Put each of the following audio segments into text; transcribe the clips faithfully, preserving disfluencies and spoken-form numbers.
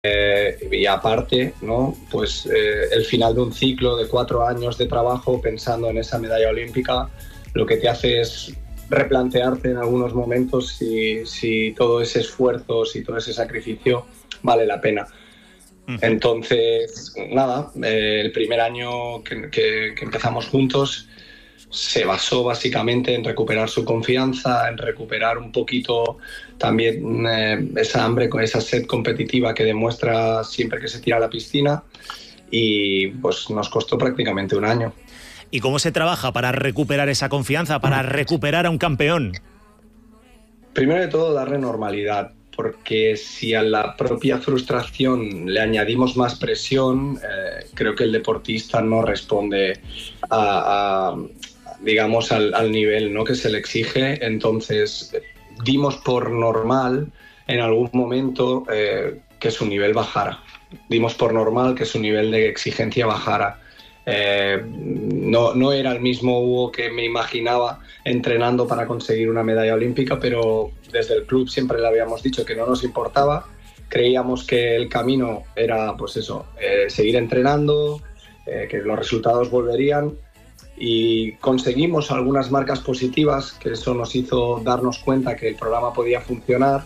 Eh, y aparte, ¿no? Pues eh, el final de un ciclo de cuatro años de trabajo pensando en esa medalla olímpica, lo que te hace es replantearte en algunos momentos si, si todo ese esfuerzo, si todo ese sacrificio vale la pena. Uh-huh. Entonces, nada, eh, el primer año que, que, que empezamos juntos se basó básicamente en recuperar su confianza, en recuperar un poquito también eh, esa hambre, esa sed competitiva que demuestra siempre que se tira a la piscina, y pues nos costó prácticamente un año. ¿Y cómo se trabaja para recuperar esa confianza, para recuperar a un campeón? Primero de todo, darle normalidad, porque si a la propia frustración le añadimos más presión, eh, creo que el deportista no responde a... a digamos, al, al nivel, ¿no?, que se le exige. Entonces, dimos por normal en algún momento eh, que su nivel bajara. Dimos por normal que su nivel de exigencia bajara. Eh, no, no era el mismo Hugo que me imaginaba entrenando para conseguir una medalla olímpica, pero desde el club siempre le habíamos dicho que no nos importaba. Creíamos que el camino era, pues eso, eh, seguir entrenando, eh, que los resultados volverían. Y conseguimos algunas marcas positivas, que eso nos hizo darnos cuenta que el programa podía funcionar,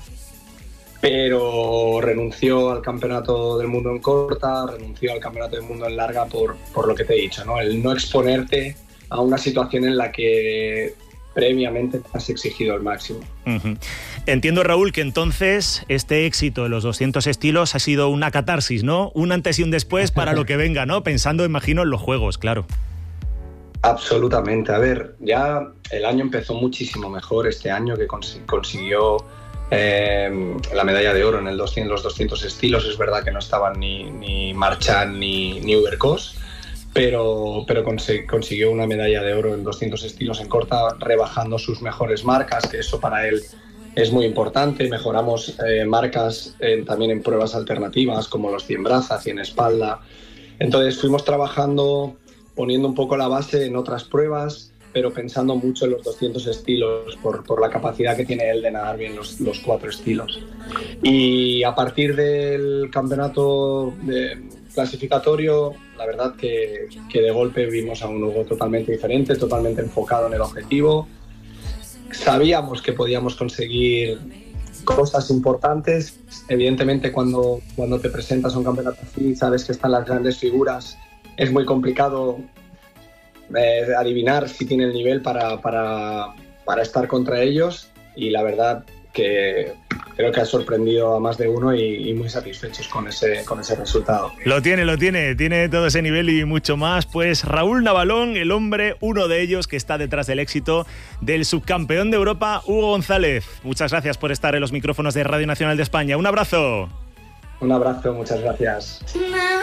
pero renunció al campeonato del mundo en corta, renunció al campeonato del mundo en larga por, por lo que te he dicho, ¿no? El no exponerte a una situación en la que previamente te has exigido el máximo. Uh-huh. Entiendo, Raúl, que entonces este éxito de los doscientos estilos ha sido una catarsis, ¿no? Un antes y un después para lo que venga, ¿no? Pensando, imagino, en los Juegos, claro. Absolutamente. A ver, ya el año empezó muchísimo mejor este año, que cons- consiguió eh, la medalla de oro en el doscientos, los doscientos estilos. Es verdad que no estaban ni, ni Marchand ni, ni Ubercos, pero, pero cons- consiguió una medalla de oro en doscientos estilos en corta, rebajando sus mejores marcas, que eso para él es muy importante. Mejoramos eh, marcas eh, también en pruebas alternativas, como los cien braza, cien espalda. Entonces fuimos trabajando, poniendo un poco la base en otras pruebas, pero pensando mucho en los doscientos estilos por, por la capacidad que tiene él de nadar bien los, los cuatro estilos. Y a partir del campeonato de clasificatorio, la verdad que, que de golpe vimos a un Hugo totalmente diferente, totalmente enfocado en el objetivo. Sabíamos que podíamos conseguir cosas importantes. Evidentemente, cuando, cuando te presentas a un campeonato así, sabes que están las grandes figuras. Es muy complicado eh, adivinar si tiene el nivel para, para, para estar contra ellos, y la verdad que creo que ha sorprendido a más de uno y, y muy satisfechos con ese, con ese resultado. Lo tiene, lo tiene, tiene todo ese nivel y mucho más. Pues Raúl Navalón, el hombre, uno de ellos que está detrás del éxito del subcampeón de Europa, Hugo González. Muchas gracias por estar en los micrófonos de Radio Nacional de España. Un abrazo. Un abrazo, muchas gracias.